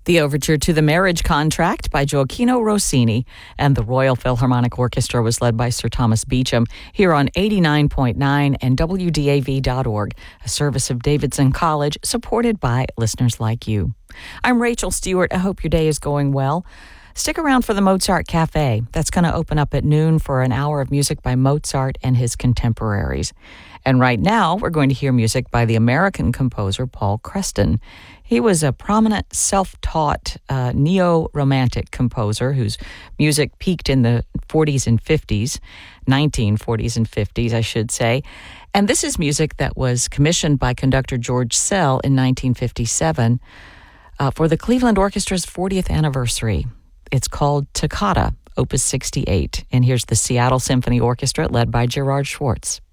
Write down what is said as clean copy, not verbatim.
The overture to The Marriage Contract by Gioacchino Rossini, and the Royal Philharmonic Orchestra was led by Sir Thomas Beecham here on 89.9 and WDAV.org, a service of Davidson College supported by listeners like you. I'm Rachel Stewart. I hope your day is going well. Stick around for the Mozart Cafe. That's going to open up at noon for an hour of music by Mozart and his contemporaries. And right now, we're going to hear music by the American composer Paul Creston. He was a prominent, self-taught neo-romantic composer whose music peaked in the 40s and 50s, 1940s and 50s, I should say. And this is music that was commissioned by conductor George Szell in 1957 for the Cleveland Orchestra's 40th anniversary. It's called Toccata, Opus 68. And here's the Seattle Symphony Orchestra led by Gerard Schwartz.